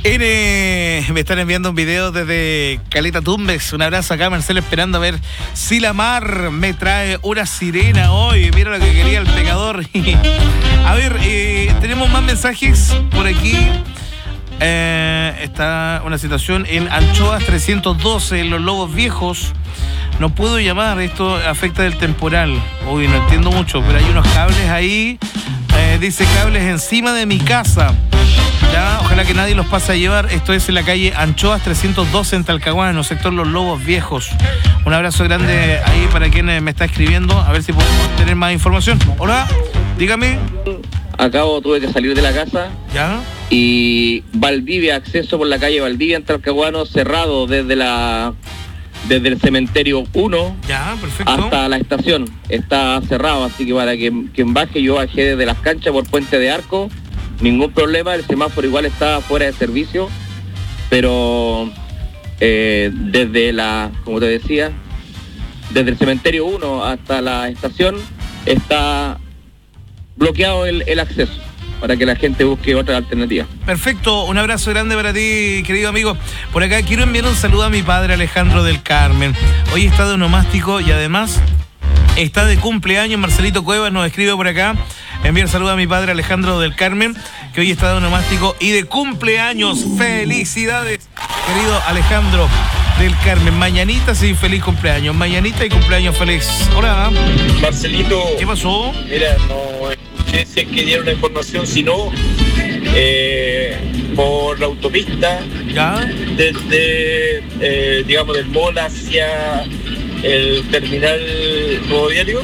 Me están enviando un video desde Caleta Tumbes. Un abrazo acá, Marcelo, esperando a ver si la mar me trae una sirena hoy. Mira lo que quería el pecador. A ver, tenemos más mensajes por aquí. Está una situación en Anchoas 312, en Los Lobos Viejos. No puedo llamar, esto afecta del temporal. Uy, no entiendo mucho, pero hay unos cables ahí. Dice cables encima de mi casa. Ya, ojalá que nadie los pase a llevar. Esto es en la calle Anchoas 312 en Talcahuano, sector Los Lobos Viejos. Un abrazo grande ahí para quien me está escribiendo. A ver si podemos tener más información. Hola, dígame. Tuve que salir de la casa. ¿Ya? Y Valdivia, acceso por la calle Valdivia en Talcahuano, cerrado desde el cementerio 1 hasta la estación. Está cerrado, así que para quien baje, yo bajé desde las canchas por Puente de Arco. Ningún problema, el semáforo igual está fuera de servicio, pero como te decía, desde el cementerio 1 hasta la estación está bloqueado el acceso para que la gente busque otra alternativa. Perfecto, un abrazo grande para ti, querido amigo. Por acá quiero enviar un saludo a mi padre Alejandro del Carmen. Hoy está de onomástico y además está de cumpleaños. Marcelito Cuevas nos escribe por acá. Enviar saludo a mi padre Alejandro del Carmen, que hoy está de onomástico y de cumpleaños. ¡Felicidades, querido Alejandro del Carmen! Mañanita, sí, feliz cumpleaños. Mañanita y cumpleaños feliz. Hola. Marcelito. ¿Qué pasó? Mira, no escuché si es que dieron la información, si no, por la autopista, ¿Ya? desde, digamos, del mall hacia el terminal ferroviario.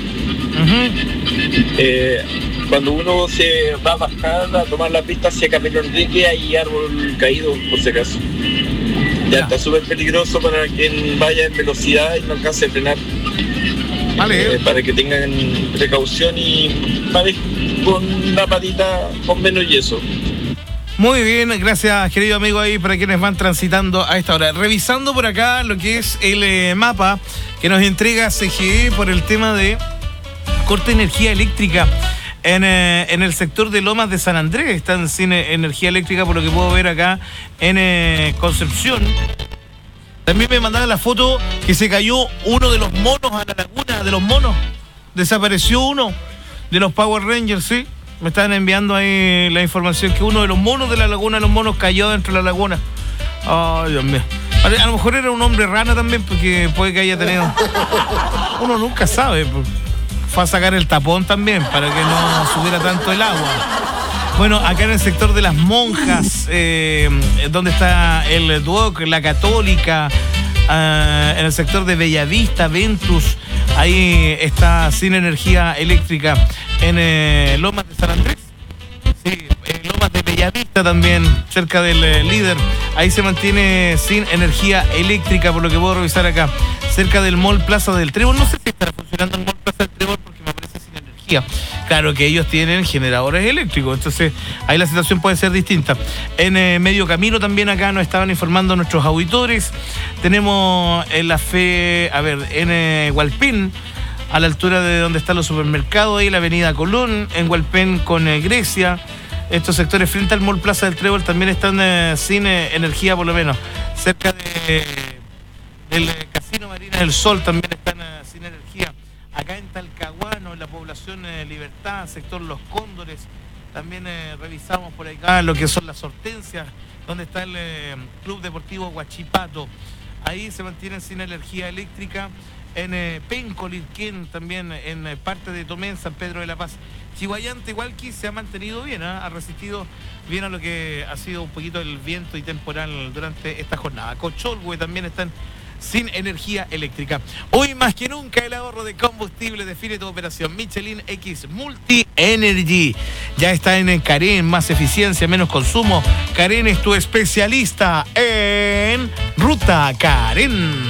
Cuando uno se va a bajar a tomar la pista hacia Camilo Enrique, hay árbol caído, por si acaso. Ya está súper peligroso para quien vaya en velocidad y no alcance a frenar. Vale. Para que tengan precaución y manejen con la patita con menos yeso. Muy bien, gracias, querido amigo, ahí para quienes van transitando a esta hora. Revisando por acá lo que es el mapa que nos entrega CGE por el tema de corte de energía eléctrica en el sector de Lomas de San Andrés. Están sin energía eléctrica, por lo que puedo ver acá en Concepción. También me mandaron la foto que se cayó uno de los monos a la laguna, de los monos. Desapareció uno de los Power Rangers, ¿sí? Me están enviando ahí la información que uno de los monos de la laguna, los monos cayó dentro de la laguna. Ay, Dios mío. A lo mejor era un hombre rana también, porque puede que haya tenido... Uno nunca sabe, pues. Fue a sacar el tapón también para que no subiera tanto el agua. Bueno, acá en el sector de las Monjas, donde está el Duoc, la Católica, en el sector de Bellavista, Ventus, ahí está sin energía eléctrica. En Lomas de San Andrés, sí, en Lomas de Bellavista también, cerca del líder, ahí se mantiene sin energía eléctrica, por lo que puedo revisar acá. Cerca del Mall Plaza del Trébol, no sé si estará funcionando el Mall Plaza del Trébol porque me aparece sin energía. Claro que ellos tienen generadores eléctricos, entonces ahí la situación puede ser distinta. En Medio Camino también acá nos estaban informando nuestros auditores. Tenemos en la en Hualpén, a la altura de donde están los supermercados, ahí la avenida Colón, en Hualpén con Grecia. Estos sectores frente al Mall Plaza del Trébol también están sin energía, por lo menos. Cerca del Casino Marina del Sol también están sin energía. Acá en Talcahuano, en la población Libertad, sector Los Cóndores, también revisamos por acá lo que son las Hortensias, donde está el Club Deportivo Huachipato. Ahí se mantienen sin energía eléctrica. En Penco, Lirquén, también en parte de Tomé, en San Pedro de la Paz. Chihuayante, igual que se ha mantenido bien, ha resistido bien a lo que ha sido un poquito el viento y temporal durante esta jornada. Cocholhue también están sin energía eléctrica. Hoy más que nunca el ahorro de combustible define tu operación. Michelin X Multi Energy ya está en Carén, más eficiencia, menos consumo. Carén es tu especialista en Ruta Carén.